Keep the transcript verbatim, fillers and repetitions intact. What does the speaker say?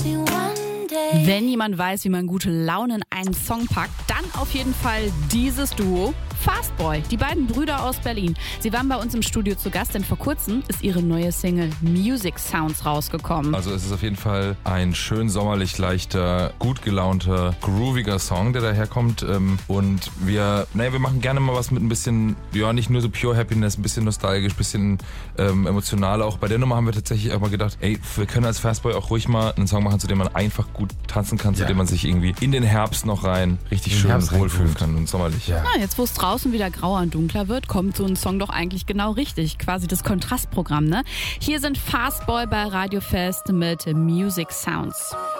Wenn jemand weiß, wie man gute Laune in einen Song packt, dann auf jeden Fall dieses Duo. Fastboy, die beiden Brüder aus Berlin. Sie waren bei uns im Studio zu Gast, denn vor kurzem ist ihre neue Single Music Sounds rausgekommen. Also es ist auf jeden Fall ein schön sommerlich leichter, gut gelaunter, grooviger Song, der daherkommt. Und wir, naja, wir machen gerne mal was mit ein bisschen, ja, nicht nur so pure Happiness, ein bisschen nostalgisch, ein bisschen ähm, emotional auch. Bei der Nummer haben wir tatsächlich auch mal gedacht, ey, wir können als Fastboy auch ruhig mal einen Song machen, zu dem man einfach gut tanzen kann, zu ja. dem man sich irgendwie in den Herbst noch rein richtig schön wohlfühlen kann und sommerlich. Ja. Na, jetzt wo es draußen wieder grauer und dunkler wird, kommt so ein Song doch eigentlich genau richtig. Quasi das Kontrastprogramm, ne? Hier sind Fastboy bei Radio Fest mit Music Sounds.